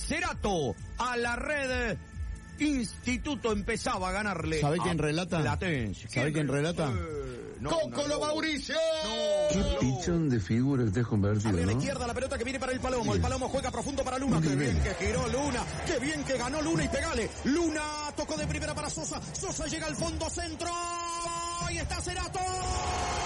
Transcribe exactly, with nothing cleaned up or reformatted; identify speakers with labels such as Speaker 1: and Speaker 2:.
Speaker 1: Cerato a la red. Instituto empezaba a ganarle.
Speaker 2: ¿Sabe quién relata?
Speaker 1: Platense.
Speaker 2: ¿Sabe quién relata?
Speaker 1: Eh, no,
Speaker 2: ¡Cócolo
Speaker 1: no,
Speaker 2: Mauricio!
Speaker 1: No,
Speaker 3: Qué
Speaker 1: no.
Speaker 3: pichón de figura que te has convertido,
Speaker 1: Abre a la
Speaker 3: ¿no?
Speaker 1: izquierda la pelota que viene para el Palomo. El Palomo juega profundo para Luna. Qué bien que giró Luna. Qué bien que ganó Luna y pegale. Luna tocó de primera para Sosa. Sosa llega al fondo centro. Y está Cerato.